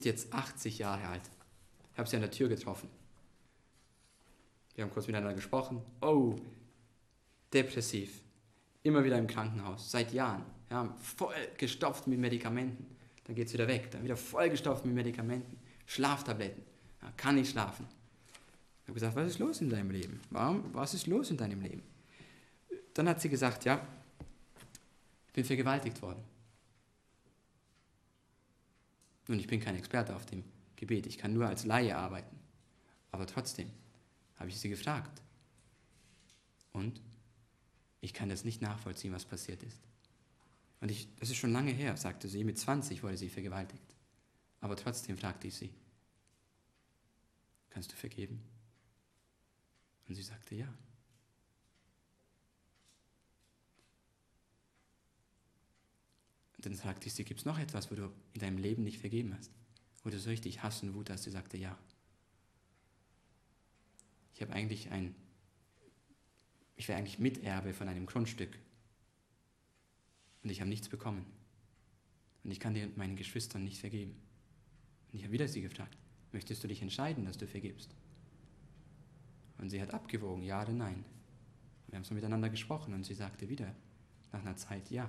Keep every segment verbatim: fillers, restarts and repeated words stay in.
Jetzt achtzig Jahre alt. Ich habe sie an der Tür getroffen. Wir haben kurz miteinander gesprochen. Oh, depressiv. Immer wieder im Krankenhaus, seit Jahren. Ja, voll gestopft mit Medikamenten. Dann geht es wieder weg. Dann wieder voll gestopft mit Medikamenten. Schlaftabletten. Ja, kann nicht schlafen. Ich habe gesagt, was ist los in deinem Leben? Warum? Was ist los in deinem Leben? Dann hat sie gesagt, ja, ich bin vergewaltigt worden. Nun, ich bin kein Experte auf dem Gebet. Ich kann nur als Laie arbeiten. Aber trotzdem habe ich sie gefragt. Und ich kann das nicht nachvollziehen, was passiert ist. Und ich, das ist schon lange her, sagte sie. Mit zwanzig wurde sie vergewaltigt. Aber trotzdem fragte ich sie, kannst du vergeben? Und sie sagte, ja. Und dann fragte ich sie, gibt es noch etwas, wo du in deinem Leben nicht vergeben hast? Wo du so richtig Hass und Wut hast? Sie sagte, ja. Ich habe eigentlich ein, ich wäre eigentlich Miterbe von einem Grundstück. Und ich habe nichts bekommen. Und ich kann dir und meinen Geschwistern nicht vergeben. Und ich habe wieder sie gefragt, möchtest du dich entscheiden, dass du vergibst? Und sie hat abgewogen, ja oder nein. Wir haben so miteinander gesprochen und sie sagte wieder nach einer Zeit, ja.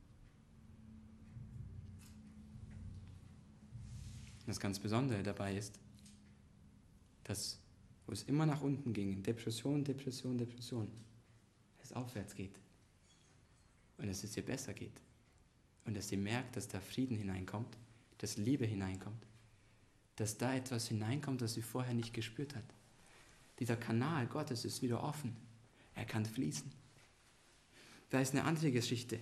Das ganz Besondere dabei ist, dass, wo es immer nach unten ging, Depression, Depression, Depression, es aufwärts geht und dass es ihr besser geht und dass sie merkt, dass da Frieden hineinkommt, dass Liebe hineinkommt, dass da etwas hineinkommt, das sie vorher nicht gespürt hat. Dieser Kanal Gottes ist wieder offen, er kann fließen. Da ist eine andere Geschichte.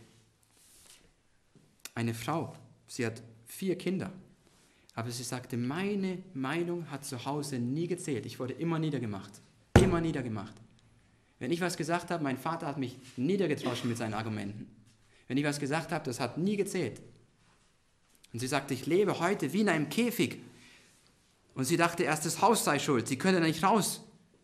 Eine Frau, sie hat vier Kinder. Aber sie sagte, meine Meinung hat zu Hause nie gezählt. Ich wurde immer niedergemacht. Immer niedergemacht. Wenn ich was gesagt habe, mein Vater hat mich niedergetroschen mit seinen Argumenten. Wenn ich was gesagt habe, das hat nie gezählt. Und sie sagte, ich lebe heute wie in einem Käfig. Und sie dachte erst, das Haus sei schuld. Sie könne da nicht raus.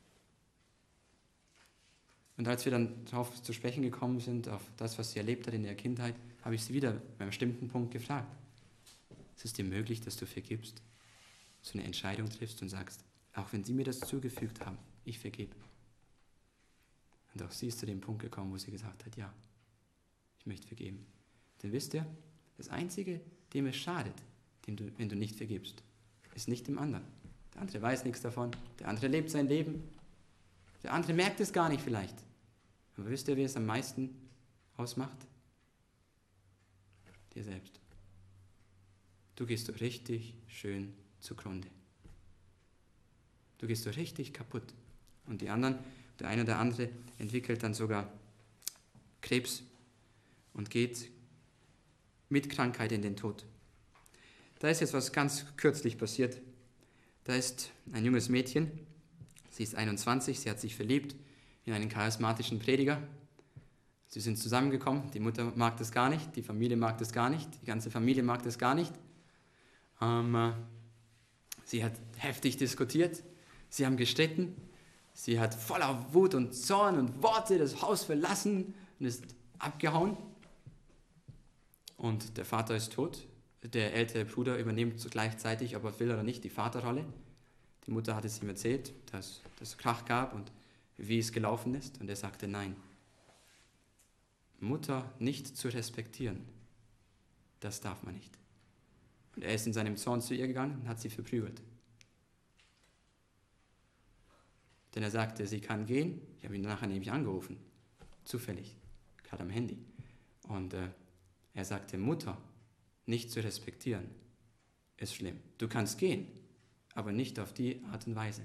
Und als wir dann darauf zu sprechen gekommen sind, auf das, was sie erlebt hat in der Kindheit, habe ich sie wieder bei einem bestimmten Punkt gefragt. Es ist dir möglich, dass du vergibst, dass du eine Entscheidung triffst und sagst, auch wenn sie mir das zugefügt haben, ich vergebe. Und auch sie ist zu dem Punkt gekommen, wo sie gesagt hat, ja, ich möchte vergeben. Denn wisst ihr, das Einzige, dem es schadet, dem du, wenn du nicht vergibst, ist nicht dem anderen. Der andere weiß nichts davon, der andere lebt sein Leben, der andere merkt es gar nicht vielleicht. Aber wisst ihr, wer es am meisten ausmacht? Dir selbst. Du gehst so richtig schön zugrunde. Du gehst so richtig kaputt. Und die anderen, der eine oder andere entwickelt dann sogar Krebs und geht mit Krankheit in den Tod. Da ist jetzt was ganz kürzlich passiert. Da ist ein junges Mädchen, sie ist einundzwanzig, sie hat sich verliebt in einen charismatischen Prediger. Sie sind zusammengekommen, die Mutter mag das gar nicht, die Familie mag das gar nicht, die ganze Familie mag das gar nicht. Ähm, sie hat heftig diskutiert, sie haben gestritten, sie hat voller Wut und Zorn und Worte das Haus verlassen und ist abgehauen. Und der Vater ist tot, der ältere Bruder übernimmt gleichzeitig, ob er will oder nicht, die Vaterrolle. Die Mutter hat es ihm erzählt, dass es Krach gab und wie es gelaufen ist. Und er sagte, nein, Mutter nicht zu respektieren, das darf man nicht. Und er ist in seinem Zorn zu ihr gegangen und hat sie verprügelt. Denn er sagte, sie kann gehen. Ich habe ihn nachher nämlich angerufen, zufällig, gerade am Handy. Und äh, er sagte, Mutter nicht zu respektieren, ist schlimm. Du kannst gehen, aber nicht auf die Art und Weise.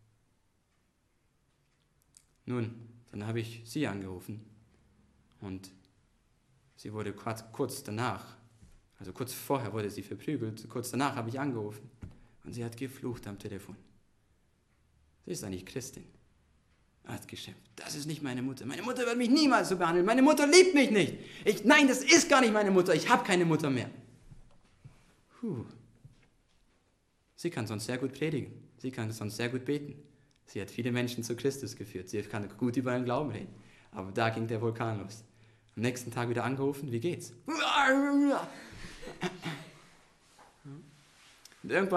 Nun, dann habe ich sie angerufen und sie wurde kurz, kurz danach, also kurz vorher wurde sie verprügelt, kurz danach habe ich angerufen und sie hat geflucht am Telefon. Sie ist eigentlich Christin. Hat geschimpft. Das ist nicht meine Mutter. Meine Mutter wird mich niemals so behandeln. Meine Mutter liebt mich nicht. Ich, nein, das ist gar nicht meine Mutter. Ich habe keine Mutter mehr. Puh. Sie kann sonst sehr gut predigen. Sie kann sonst sehr gut beten. Sie hat viele Menschen zu Christus geführt. Sie kann gut über ihren Glauben reden. Aber da ging der Vulkan los. Am nächsten Tag wieder angerufen. Wie geht's? Und irgendwann